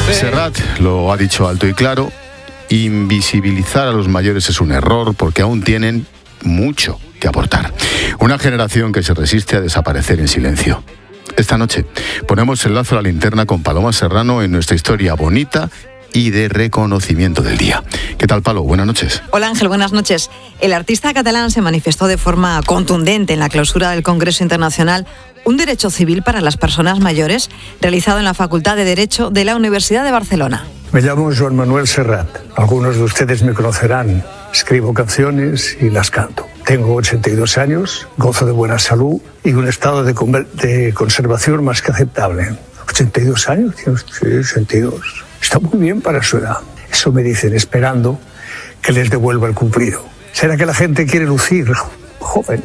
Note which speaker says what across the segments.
Speaker 1: Serrat lo ha dicho alto y claro, invisibilizar a los mayores es un error porque aún tienen mucho que aportar. Una generación que se resiste a desaparecer en silencio. Esta noche ponemos el lazo a la linterna con Paloma Serrano en nuestra historia bonita y de reconocimiento del día. ¿Qué tal, Palo? Buenas noches.
Speaker 2: Hola, Ángel, buenas noches. El artista catalán se manifestó de forma contundente en la clausura del Congreso Internacional Un derecho civil para las personas mayores, realizado en la Facultad de Derecho de la Universidad de Barcelona.
Speaker 3: Me llamo Joan Manuel Serrat. Algunos de ustedes me conocerán. Escribo canciones y las canto. Tengo 82 años, gozo de buena salud y un estado de conservación más que aceptable. ¿82 años? Sí, 82. Está muy bien para su edad. Eso me dicen, esperando que les devuelva el cumplido. ¿Será que la gente quiere lucir joven?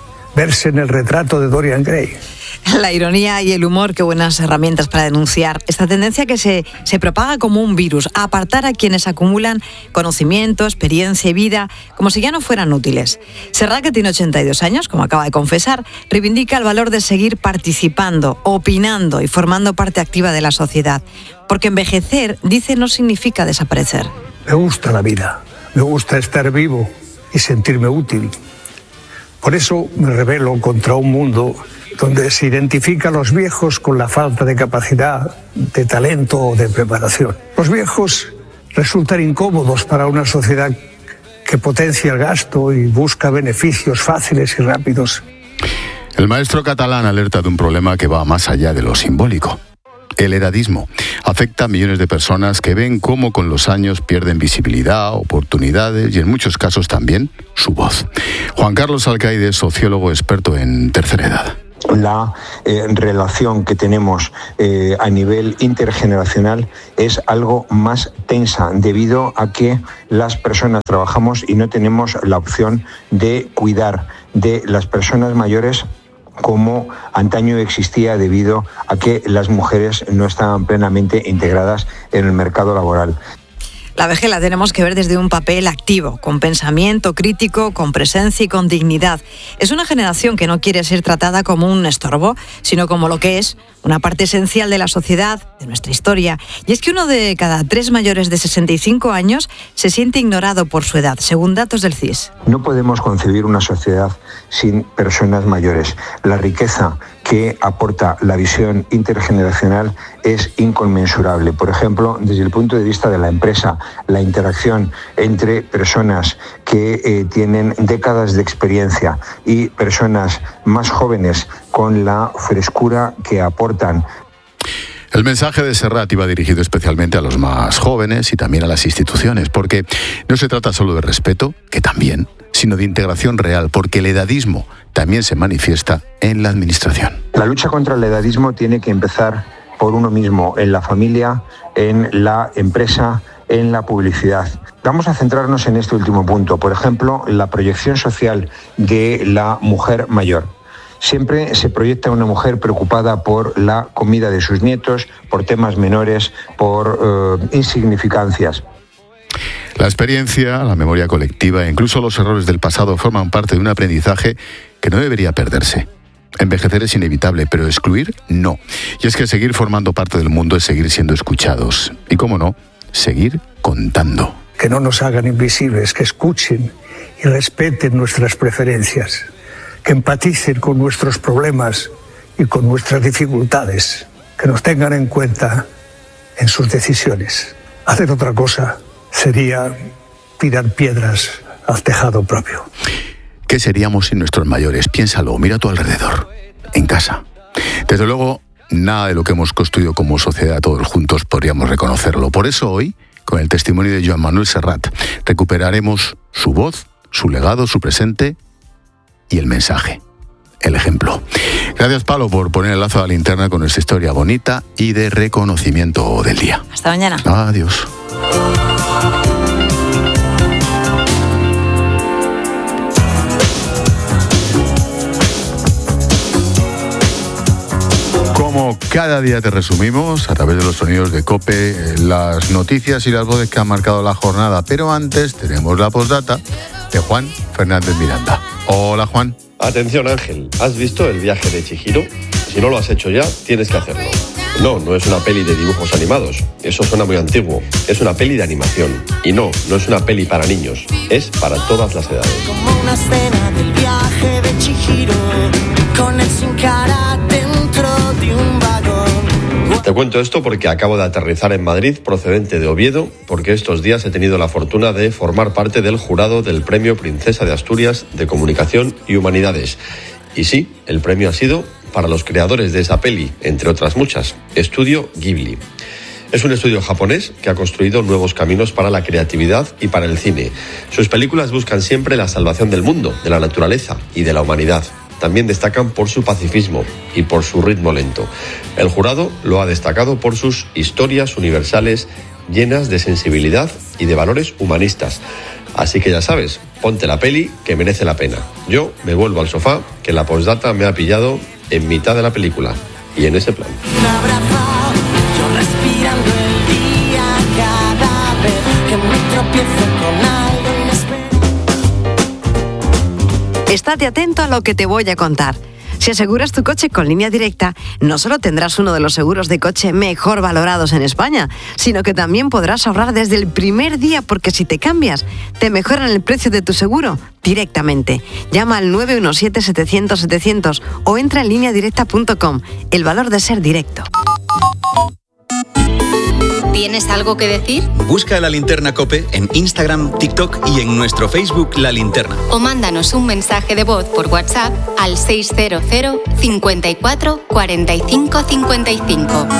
Speaker 3: Verse en el retrato de Dorian Gray.
Speaker 2: La ironía y el humor, qué buenas herramientas para denunciar esta tendencia que se propaga como un virus, a apartar a quienes acumulan conocimiento, experiencia y vida, como si ya no fueran útiles. Serrat, que tiene 82 años, como acaba de confesar, reivindica el valor de seguir participando, opinando y formando parte activa de la sociedad. Porque envejecer, dice, no significa desaparecer.
Speaker 3: Me gusta la vida, me gusta estar vivo y sentirme útil. Por eso me rebelo contra un mundo donde se identifica a los viejos con la falta de capacidad, de talento o de preparación. Los viejos resultan incómodos para una sociedad que potencia el gasto y busca beneficios fáciles y rápidos.
Speaker 1: El maestro catalán alerta de un problema que va más allá de lo simbólico. El edadismo afecta a millones de personas que ven cómo con los años pierden visibilidad, oportunidades y en muchos casos también su voz. Juan Carlos Alcaide, sociólogo experto en tercera edad.
Speaker 4: La relación que tenemos a nivel intergeneracional es algo más tensa debido a que las personas trabajamos y no tenemos la opción de cuidar de las personas mayores como antaño existía debido a que las mujeres no estaban plenamente integradas en el mercado laboral.
Speaker 2: La vejez la tenemos que ver desde un papel activo, con pensamiento crítico, con presencia y con dignidad. Es una generación que no quiere ser tratada como un estorbo, sino como lo que es, una parte esencial de la sociedad, de nuestra historia. Y es que 1 de cada 3 mayores de 65 años se siente ignorado por su edad, según datos del CIS.
Speaker 4: No podemos concebir una sociedad sin personas mayores. La riqueza que aporta la visión intergeneracional es inconmensurable. Por ejemplo, desde el punto de vista de la empresa, la interacción entre personas que tienen décadas de experiencia y personas más jóvenes con la frescura que aportan.
Speaker 1: El mensaje de Serrat iba dirigido especialmente a los más jóvenes y también a las instituciones, porque no se trata solo de respeto, que también, sino de integración real, porque el edadismo también se manifiesta en la administración.
Speaker 4: La lucha contra el edadismo tiene que empezar por uno mismo, en la familia, en la empresa, en la publicidad. Vamos a centrarnos en este último punto, por ejemplo, la proyección social de la mujer mayor. Siempre se proyecta una mujer preocupada por la comida de sus nietos, por temas menores, por insignificancias.
Speaker 1: La experiencia, la memoria colectiva e incluso los errores del pasado forman parte de un aprendizaje que no debería perderse. Envejecer es inevitable, pero excluir, no. Y es que seguir formando parte del mundo es seguir siendo escuchados. Y cómo no, seguir contando.
Speaker 3: Que no nos hagan invisibles, que escuchen y respeten nuestras preferencias, que empaticen con nuestros problemas y con nuestras dificultades, que nos tengan en cuenta en sus decisiones. Hacer otra cosa sería tirar piedras al tejado propio.
Speaker 1: ¿Qué seríamos sin nuestros mayores? Piénsalo, mira a tu alrededor, en casa. Desde luego, nada de lo que hemos construido como sociedad todos juntos podríamos reconocerlo. Por eso hoy, con el testimonio de Joan Manuel Serrat, recuperaremos su voz, su legado, su presente y el mensaje, el ejemplo. Gracias, Palo, por poner el lazo a la linterna con nuestra historia bonita y de reconocimiento del día.
Speaker 2: Hasta mañana.
Speaker 1: Adiós. Como cada día te resumimos, a través de los sonidos de COPE, las noticias y las voces que han marcado la jornada. Pero antes tenemos la postdata de Juan Fernández Miranda. Hola, Juan.
Speaker 5: Atención, Ángel, ¿has visto el viaje de Chihiro? Si no lo has hecho ya, tienes que hacerlo. No es una peli de dibujos animados. Eso suena muy antiguo. Es una peli de animación. Y no es una peli para niños. Es para todas las edades.
Speaker 6: Como una escena del viaje de Chihiro, con el sin cara dentro de un vagón.
Speaker 5: Te cuento esto porque acabo de aterrizar en Madrid procedente de Oviedo, porque estos días he tenido la fortuna de formar parte del jurado del Premio Princesa de Asturias de Comunicación y Humanidades. Y sí, el premio ha sido para los creadores de esa peli, entre otras muchas, Estudio Ghibli. Es un estudio japonés que ha construido nuevos caminos para la creatividad y para el cine. Sus películas buscan siempre la salvación del mundo, de la naturaleza y de la humanidad. También destacan por su pacifismo y por su ritmo lento. El jurado lo ha destacado por sus historias universales llenas de sensibilidad y de valores humanistas. Así que ya sabes, ponte la peli que merece la pena. Yo me vuelvo al sofá, que la postdata me ha pillado en mitad de la película y en ese plan.
Speaker 6: Un abrazo, yo respirando el día cada vez que me tropiezo con algo inesperado.
Speaker 2: Estate atento a lo que te voy a contar. Si aseguras tu coche con Línea Directa, no solo tendrás uno de los seguros de coche mejor valorados en España, sino que también podrás ahorrar desde el primer día, porque si te cambias, te mejoran el precio de tu seguro directamente. Llama al 917-700-700 o entra en lineadirecta.com. El valor de ser directo.
Speaker 7: ¿Tienes algo que decir?
Speaker 8: Busca La Linterna COPE en Instagram, TikTok y en nuestro Facebook La Linterna.
Speaker 7: O mándanos un mensaje de voz por WhatsApp al 600 54 45 55.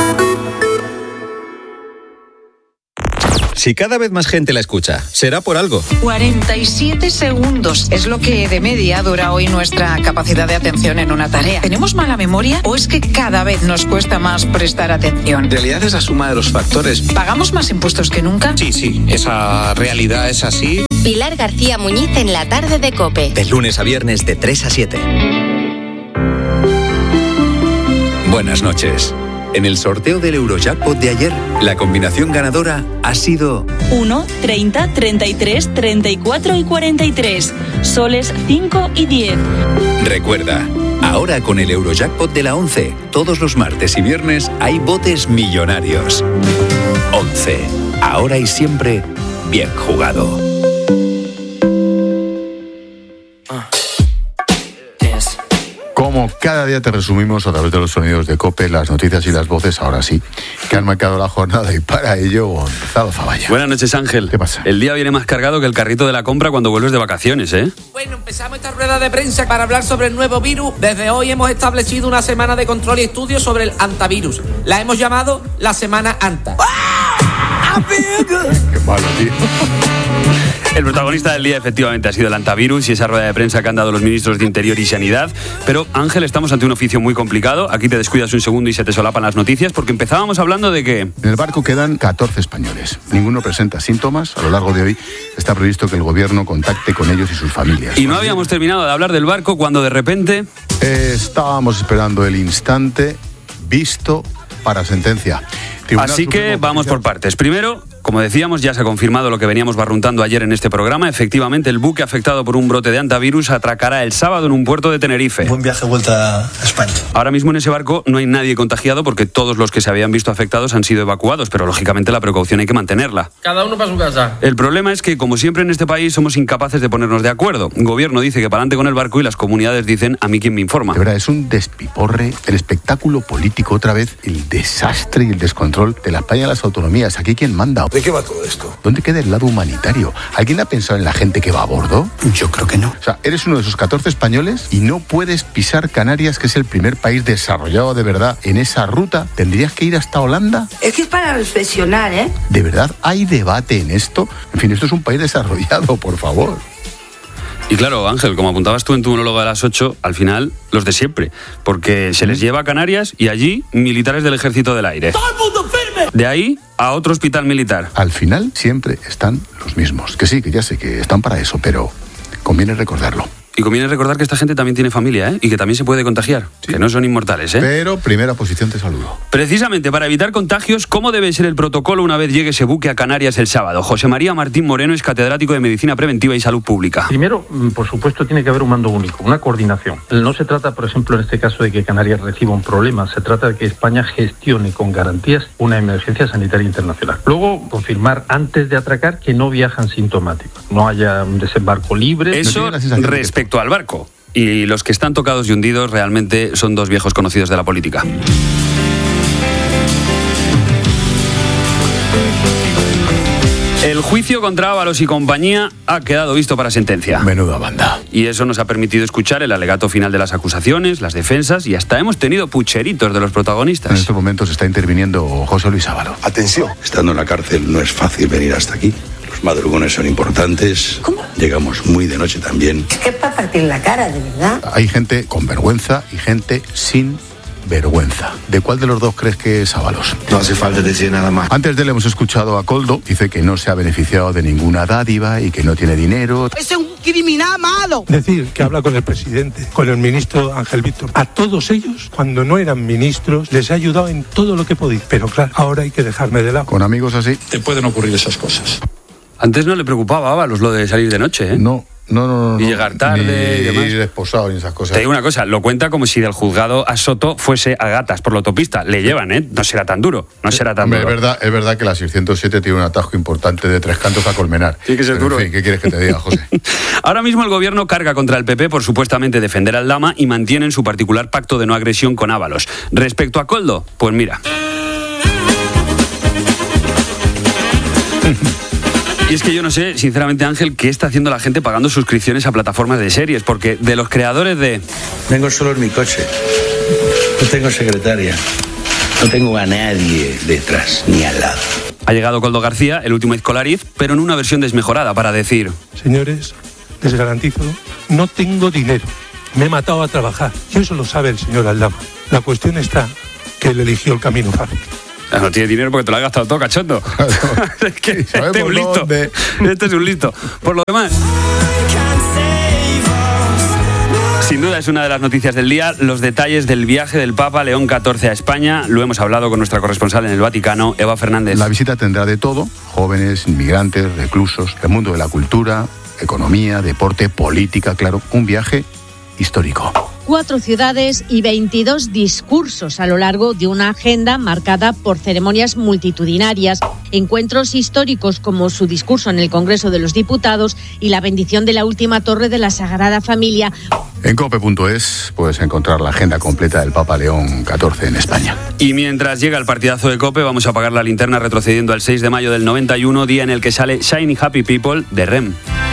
Speaker 8: Si cada vez más gente la escucha, será por algo.
Speaker 9: 47 segundos es lo que de media dura hoy nuestra capacidad de atención en una tarea. ¿Tenemos mala memoria o es que cada vez nos cuesta más prestar atención?
Speaker 8: En realidad es la suma de los factores.
Speaker 9: ¿Pagamos más impuestos que nunca?
Speaker 8: Sí, esa realidad es así.
Speaker 7: Pilar García Muñiz en la tarde de COPE.
Speaker 8: De lunes a viernes de 3 a 7. Buenas noches. En el sorteo del Eurojackpot de ayer, la combinación ganadora ha sido
Speaker 10: 1, 30, 33, 34 y 43. Soles 5 y 10.
Speaker 8: Recuerda, ahora con el Eurojackpot de la 11, todos los martes y viernes hay botes millonarios. 11. Ahora y siempre, bien jugado.
Speaker 1: Como cada día te resumimos a través de los sonidos de COPE, las noticias y las voces, ahora sí, que han marcado la jornada, y para ello, Gonzalo Zavalla.
Speaker 11: Buenas noches, Ángel.
Speaker 1: ¿Qué pasa?
Speaker 11: El día viene más cargado que el carrito de la compra cuando vuelves de vacaciones, ¿eh?
Speaker 12: Bueno, empezamos esta rueda de prensa para hablar sobre el nuevo virus. Desde hoy hemos establecido una semana de control y estudio sobre el antivirus. La hemos llamado la Semana Anta.
Speaker 1: Qué malo, tío.
Speaker 11: El protagonista del día efectivamente ha sido el antivirus y esa rueda de prensa que han dado los ministros de Interior y Sanidad. Pero, Ángel, estamos ante un oficio muy complicado. Aquí te descuidas un segundo y se te solapan las noticias, porque empezábamos hablando de que...
Speaker 1: En el barco quedan 14 españoles. Ninguno presenta síntomas. A lo largo de hoy está previsto que el gobierno contacte con ellos y sus familias.
Speaker 11: Y no habíamos terminado de hablar del barco cuando de repente...
Speaker 1: Estábamos esperando el instante visto para sentencia.
Speaker 11: Así que vamos por partes. Primero, como decíamos, ya se ha confirmado lo que veníamos barruntando ayer en este programa. Efectivamente, el buque afectado por un brote de antivirus atracará el sábado en un puerto de Tenerife.
Speaker 13: Buen viaje vuelta a España.
Speaker 11: Ahora mismo en ese barco no hay nadie contagiado porque todos los que se habían visto afectados han sido evacuados, pero lógicamente la precaución hay que mantenerla.
Speaker 12: Cada uno para su casa.
Speaker 11: El problema es que, como siempre en este país, somos incapaces de ponernos de acuerdo. El gobierno dice que para adelante con el barco y las comunidades dicen a mí quién me informa.
Speaker 1: De verdad, es un despiporre, el espectáculo político otra vez, el desastre y el descontrol de la España de las autonomías. ¿Aquí quién manda?
Speaker 13: ¿De qué va todo esto?
Speaker 1: ¿Dónde queda el lado humanitario? ¿Alguien ha pensado en la gente que va a bordo?
Speaker 13: Yo creo que no.
Speaker 1: O sea, eres uno de esos 14 españoles y no puedes pisar Canarias, que es el primer país desarrollado de verdad en esa ruta. ¿Tendrías que ir hasta Holanda?
Speaker 14: Es que es para reflexionar, ¿eh?
Speaker 1: ¿De verdad hay debate en esto? En fin, esto es un país desarrollado, por favor.
Speaker 11: Y claro, Ángel, como apuntabas tú en tu monólogo de las 8, al final, los de siempre. Porque se les lleva a Canarias y allí, militares del Ejército del Aire.
Speaker 12: ¡Todo el mundo firme!
Speaker 11: De ahí a otro hospital militar.
Speaker 1: Al final siempre están los mismos. Que sí, que ya sé que están para eso, pero conviene recordarlo.
Speaker 11: Y conviene recordar que esta gente también tiene familia, ¿eh? Y que también se puede contagiar, que no son inmortales, ¿eh?
Speaker 1: Pero primera posición te saludo.
Speaker 11: Precisamente para evitar contagios, ¿cómo debe ser el protocolo una vez llegue ese buque a Canarias el sábado? José María Martín Moreno es catedrático de Medicina Preventiva y Salud Pública.
Speaker 15: Primero, por supuesto, tiene que haber un mando único, una coordinación. No se trata, por ejemplo, en este caso de que Canarias reciba un problema, se trata de que España gestione con garantías una emergencia sanitaria internacional. Luego, confirmar antes de atracar que no viajan sintomáticos, no haya un desembarco libre.
Speaker 11: Eso respecto al barco. Y los que están tocados y hundidos realmente son dos viejos conocidos de la política. El juicio contra Ábalos y compañía ha quedado visto para sentencia.
Speaker 1: Menuda banda.
Speaker 11: Y eso nos ha permitido escuchar el alegato final de las acusaciones, las defensas y hasta hemos tenido pucheritos de los protagonistas.
Speaker 1: En estos momentos está interviniendo José Luis Ábalos.
Speaker 13: Atención, estando en la cárcel no es fácil venir hasta aquí. Los madrugones son importantes.
Speaker 14: ¿Cómo?
Speaker 13: Llegamos muy de noche también.
Speaker 14: Es que es para partir la cara, de verdad.
Speaker 1: Hay gente con vergüenza y gente sin vergüenza. ¿De cuál de los dos crees que es Ábalos?
Speaker 13: No hace falta decir nada más.
Speaker 1: Antes de él hemos escuchado a Koldo. Dice que no se ha beneficiado de ninguna dádiva y que no tiene dinero.
Speaker 14: ¡Ese es un criminal malo!
Speaker 3: Decir que habla con el presidente, con el ministro Ángel Víctor. A todos ellos, cuando no eran ministros, les ha ayudado en todo lo que podía. Pero claro, ahora hay que dejarme de lado.
Speaker 1: Con amigos así.
Speaker 13: Te pueden ocurrir esas cosas.
Speaker 11: Antes no le preocupaba a Ábalos lo de salir de noche, ¿eh?
Speaker 1: No.
Speaker 11: Y llegar tarde y demás.
Speaker 1: Ni desposado ni esas cosas.
Speaker 11: Te digo una cosa, lo cuenta como si del juzgado a Soto fuese a gatas por la autopista. Le llevan, ¿eh? No será tan duro,
Speaker 1: Hombre, es verdad que la 607 tiene un atajo importante de Tres Cantos a Colmenar.
Speaker 11: Tiene que ser duro.
Speaker 1: En fin, ¿qué quieres que te diga, José?
Speaker 11: Ahora mismo el gobierno carga contra el PP por supuestamente defender al Lama y mantienen su particular pacto de no agresión con Ábalos. Respecto a Koldo, pues mira. Y es que yo no sé, sinceramente, Ángel, qué está haciendo la gente pagando suscripciones a plataformas de series, porque de los creadores de...
Speaker 13: Vengo solo en mi coche. No tengo secretaria. No tengo a nadie detrás ni al lado.
Speaker 11: Ha llegado Koldo García, el último Izcolariz, pero en una versión desmejorada para decir...
Speaker 3: Señores, les garantizo, no tengo dinero. Me he matado a trabajar. Y eso lo sabe el señor Aldama. La cuestión está que él eligió el camino fácil.
Speaker 11: No tiene dinero porque te lo has gastado todo, cachondo. Es que este es un listo. Este es un listo. Por lo demás... Sin duda es una de las noticias del día, los detalles del viaje del Papa León XIV a España. Lo hemos hablado con nuestra corresponsal en el Vaticano, Eva Fernández.
Speaker 1: La visita tendrá de todo, jóvenes, inmigrantes, reclusos, el mundo de la cultura, economía, deporte, política, claro, un viaje histórico.
Speaker 16: 4 ciudades y 22 discursos a lo largo de una agenda marcada por ceremonias multitudinarias, encuentros históricos como su discurso en el Congreso de los Diputados y la bendición de la última torre de la Sagrada Familia.
Speaker 1: En cope.es puedes encontrar la agenda completa del Papa León XIV en España.
Speaker 11: Y mientras llega el partidazo de Cope, vamos a apagar la linterna retrocediendo al 6 de mayo del 91, día en el que sale Shiny Happy People de REM.